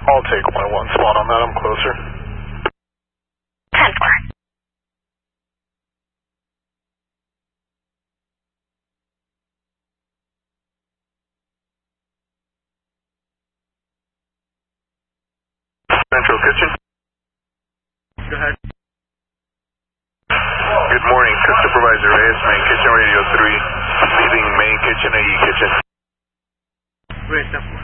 I'll take my one spot on that. I'm closer. 10-4. Central Kitchen. Go ahead. Good morning, Supervisor Reyes, Main Kitchen Radio 3, leaving Main Kitchen, AE Kitchen. Reyes,